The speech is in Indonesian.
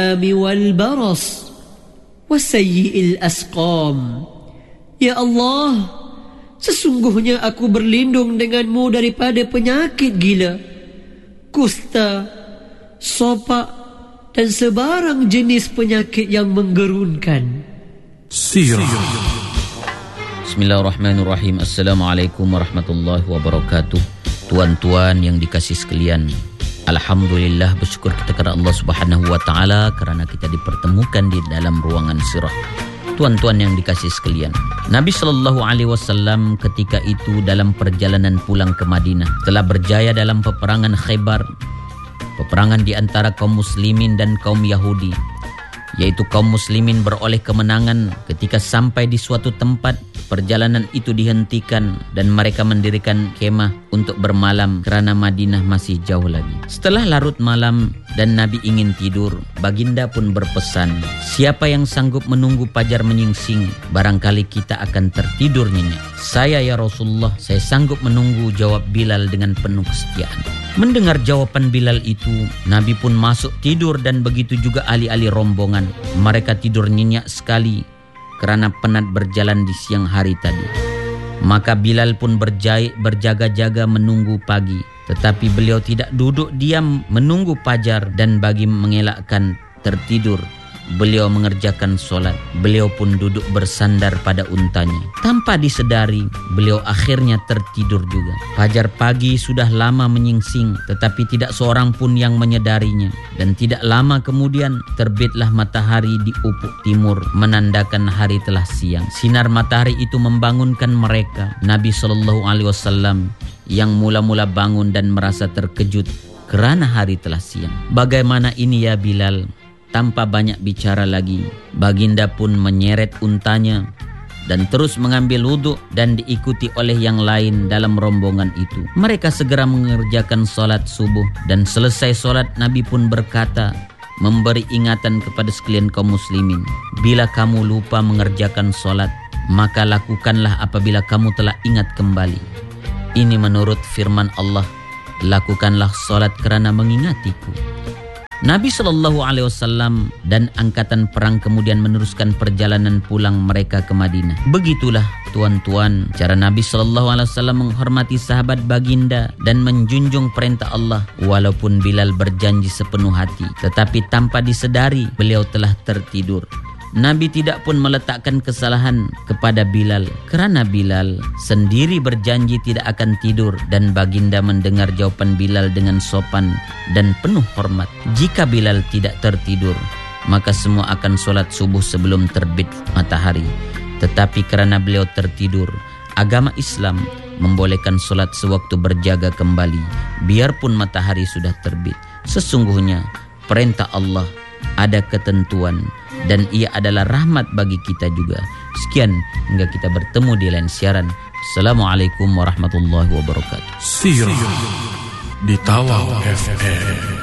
والبرص وسيء الأسقام. Ya Allah, sesungguhnya aku berlindung denganmu daripada penyakit gila, kusta, sopak, dan sebarang jenis penyakit yang menggerunkan. Sirah. Bismillahirrahmanirrahim. Assalamualaikum warahmatullahi wabarakatuh. Tuan-tuan yang dikasih sekalian, alhamdulillah, bersyukur kita kepada Allah Subhanahu wa taala karena kita dipertemukan di dalam ruangan sirah. Tuan-tuan yang dikasih sekalian, Nabi sallallahu alaihi wasallam ketika itu dalam perjalanan pulang ke Madinah telah berjaya dalam peperangan Khaybar, peperangan di antara kaum muslimin dan kaum Yahudi, yaitu kaum muslimin beroleh kemenangan ketika sampai di suatu tempat. Perjalanan itu dihentikan dan mereka mendirikan kemah untuk bermalam kerana Madinah masih jauh lagi. Setelah larut malam dan Nabi ingin tidur, baginda pun berpesan, siapa yang sanggup menunggu fajar menyingsing, barangkali kita akan tertidur nyenyak. Saya ya Rasulullah, saya sanggup menunggu, jawab Bilal dengan penuh kesetiaan. Mendengar jawaban Bilal itu, Nabi pun masuk tidur dan begitu juga ahli-ahli rombongan. Mereka tidur nyenyak sekali kerana penat berjalan di siang hari tadi. Maka Bilal pun berjaga-jaga menunggu pagi. Tetapi beliau tidak duduk diam menunggu fajar, dan bagi mengelakkan tertidur, beliau mengerjakan solat. Beliau pun duduk bersandar pada untanya. Tanpa disedari, beliau akhirnya tertidur juga. Fajar pagi sudah lama menyingsing, tetapi tidak seorang pun yang menyadarinya. Dan tidak lama kemudian terbitlah matahari di ufuk timur, menandakan hari telah siang. Sinar matahari itu membangunkan mereka. Nabi SAW yang mula-mula bangun dan merasa terkejut kerana hari telah siang. Bagaimana ini ya Bilal? Tanpa banyak bicara lagi, baginda pun menyeret untanya dan terus mengambil wudhu dan diikuti oleh yang lain dalam rombongan itu. Mereka segera mengerjakan solat subuh, dan selesai solat Nabi pun berkata, memberi ingatan kepada sekalian kaum muslimin, bila kamu lupa mengerjakan solat, maka lakukanlah apabila kamu telah ingat kembali. Ini menurut firman Allah, lakukanlah solat kerana mengingatiku. Nabi SAW dan angkatan perang kemudian meneruskan perjalanan pulang mereka ke Madinah. Begitulah tuan-tuan cara Nabi SAW menghormati sahabat baginda dan menjunjung perintah Allah. Walaupun Bilal berjanji sepenuh hati, tetapi tanpa disedari beliau telah tertidur. Nabi tidak pun meletakkan kesalahan kepada Bilal kerana Bilal sendiri berjanji tidak akan tidur, dan baginda mendengar jawaban Bilal dengan sopan dan penuh hormat. Jika Bilal tidak tertidur, maka semua akan solat subuh sebelum terbit matahari. Tetapi kerana beliau tertidur, agama Islam membolehkan solat sewaktu berjaga kembali, biarpun matahari sudah terbit. Sesungguhnya perintah Allah ada ketentuan, dan ia adalah rahmat bagi kita juga. Sekian, hingga kita bertemu di lain siaran. Assalamualaikum warahmatullahi wabarakatuh. Sirah di Tawau FM.